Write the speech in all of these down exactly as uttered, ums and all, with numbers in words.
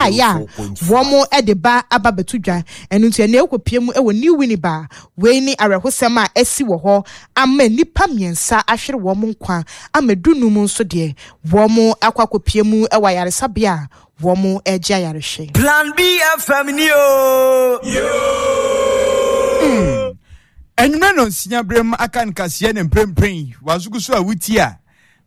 ya womo e de ba aba betudwa enu ntia na ekopie mu e wo new winiba we ni arehosem a esi wo ho ama nipa miensa ahwere womo nkwa amedunu mu nso de womo akwakopie mu e wa yaresabia womo eje yareshe Plan B F M ni o yo enwe no sia brem akan kase ne mprempren wazugu so awuti a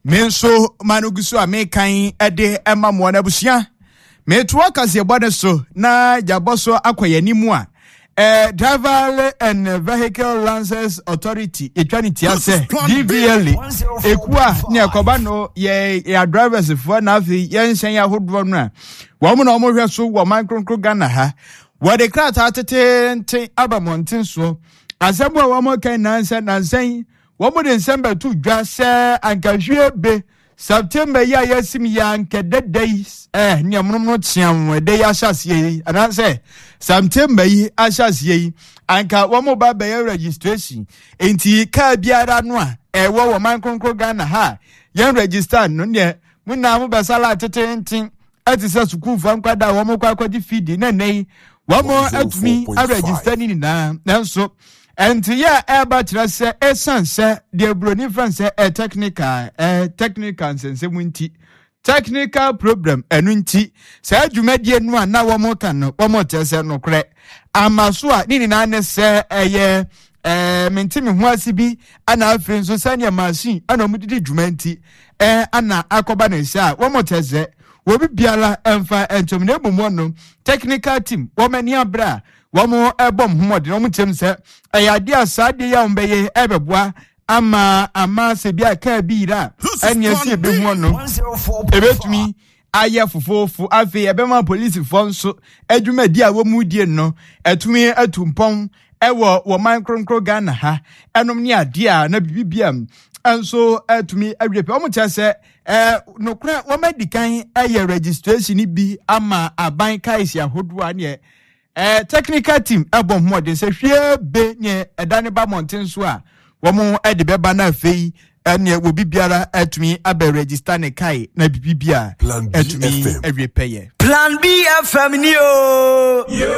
menso manugu so amekan ede emamo na busia metuwa kase bode so na jaboso akoyanimu a eh Driver and Vehicle License Authority etwaniti ase D V L ekua ne akoba no ye ya drivers for na afi ye nsen ya hodo no a wo mo na mo hwe so wo micro Ghana ha wo de krata atete abamontin so asemo wo mo kan nansen nansen wo mo de nsemba tu dwa se ankahwe be September ya yasim ya nkede days eh ni amono no tiam de ya hyase ana se September yi ahyase anka wo mo ba be registration enti ka biara no a e wo wo man konkro Ghana ha yan register no ne mu na mo be sala tetentin atisa sukuu fan kwada wo mo kwa kwaji feed na nei wo mo atumi a register ni na nanso enti ya eba trase essence de broni france e technical e technical sense munti technical problem enunti se adwumadie no na wo mo kan no wo mo tese no kre amaso a ni na ne se eye eh mentimi ho asibi ana afren so sanya machine ana omudidi dwumanti eh ana akoba na sha wo mo tese wo bibiala emfa entomne bomo no technical team wo mani abra wo mo ebom homode no mutem se ayade asade ya ombeye ebeboa ama ama se bia ka biira anya se ebehu no ebetumi aya fofofu afi ebema police fonso adwumadi a wo mudie no etumi atumpon ewo wo micro Ghana ha enom ni ade a na bibibiam enso etumi awepe o mutese eh nokra wo medikan aye registration ni bi ama aban kaisi ahodo ane eh technical team ebom modern se hwe be ne edane ba mountain so a wo mo ede beba na afei ene wo bibiara atumi abe register ne kai na bibia atumi awiepeye Plan B F M ni o yo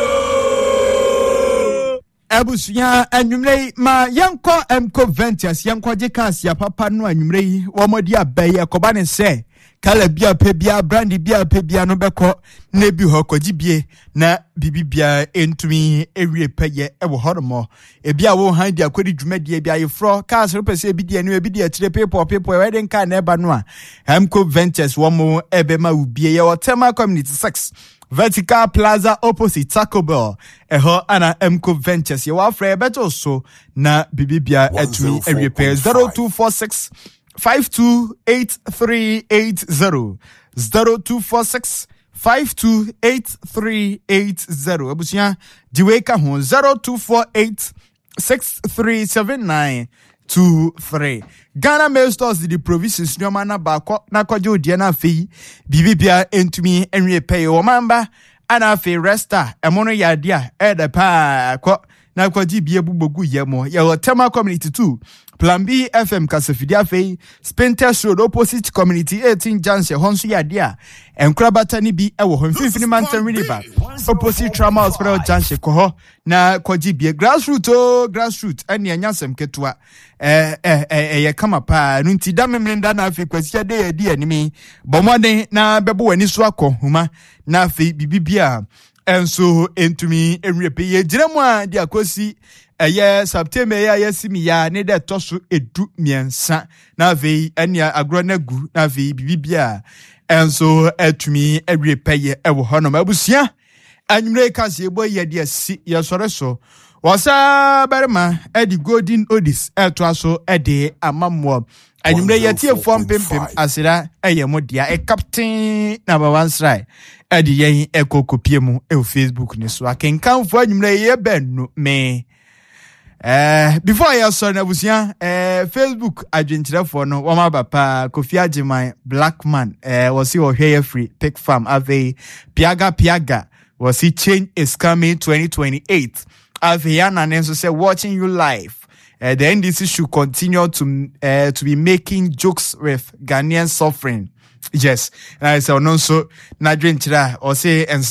abusuya anwumrei ma yanko emco ventures yanko jekas ya papa no anwumrei wo modi abaye akoba ne se kala bia pe bia brandi bia pe bia no beko na bi ho kogibie na bibibia entumi ewie peye e wo horomo e bia wo han dia kwedi dwumadi bia yefro cars repese bi dia no bi dia tire people people we den ka na eba no a emco ventures wo mo ebe ma ubie ye Otema Community six Vertical Plaza opposite Taco Bell eho ana emco ventures ye wa fra beto so na bibibia etumi ewie peye zero two four six five two eight three eight zero zero two four six five two eight three eight zero abusia diweka ho zero two four eight six three seven nine two three Ghana Mail Stores the provisions no mana ba ko na kwaje odie na afei bibibia entumi enwe pay o mamba ana afei resta emono yade a eda pa ko na kwaji bie bubogu yemo ye Otema Community two Plan B F M Kasafidi afei Spintex Road opposite Community eighteen Junction honso yade a enkrabata ni bi ewo ho mfimfini mantan river opposite Trauma Hospital Junction ko ho na kwaji bie grassroots o grassroots ani anyasem ketua eh eh eh ye kama pa nunti da memrenda na afei kwasia de yadi animi bomode na bebo wani so akohuma na afei bibibia enso entumi enwepe ye giremu a dia kosi eye September ya yasimi ya ne de toso edu miensa na afei ania agro na gu na afei bibibia enso etumi enwepe ye ewo hono mabusia anwumre kase ebo ye de si ye sore so wasa berema edi golden odis eto aso ede amammo anwumre ye tie fom pimpim asira eye modia e captain number one strike edi yen ekokopie mu e Facebook ni so akenkan fo anwumre ye benno me eh before ya so na busia eh Facebook adwentirefo no wo ma bapa Kofi Ajiman Blackman eh was he here free pick farm ave piaga piaga was he change is coming twenty twenty-eight Aviana Nenso said watching you live. Uh, the N D C should continue to uh, to be making jokes with Ghanaian suffering. Yes, and I said no so na dwentira or say and